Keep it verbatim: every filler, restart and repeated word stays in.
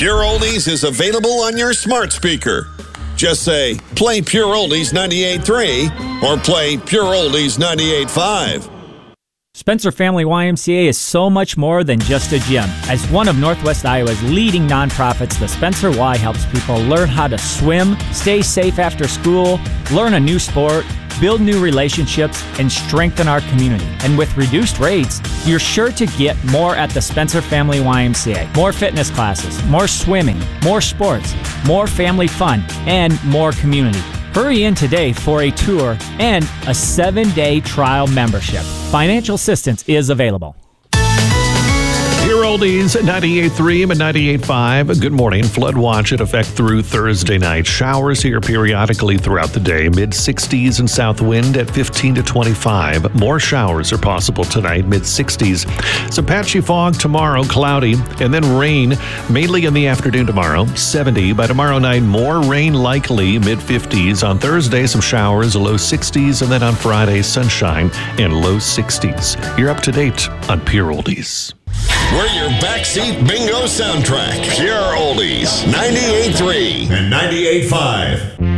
Pure Oldies is available on your smart speaker. Just say, play Pure Oldies ninety-eight point three or play Pure Oldies ninety-eight point five. Spencer Family Y M C A is so much more than just a gym. As one of Northwest Iowa's leading nonprofits, the Spencer Y helps people learn how to swim, stay safe after school, learn a new sport, build new relationships, and strengthen our community. And with reduced rates, you're sure to get more at the Spencer Family Y M C A. More fitness classes, more swimming, more sports, more family fun, and more community. Hurry in today for a tour and a seven-day trial membership. Financial assistance is available. Pure Oldies, ninety-eight point three and ninety-eight point five. Good morning. Flood watch in effect through Thursday night. Showers here periodically throughout the day. mid sixties and south wind at fifteen to twenty-five. More showers are possible tonight, mid sixties. Some patchy fog tomorrow, cloudy, and then rain mainly in the afternoon tomorrow, seventy. By tomorrow night, more rain likely, mid fifties. On Thursday, some showers, low sixties, and then on Friday, sunshine and low sixties. You're up to date on Pure Oldies. We're your backseat bingo soundtrack. Pure Oldies, ninety-eight point three and ninety-eight point five.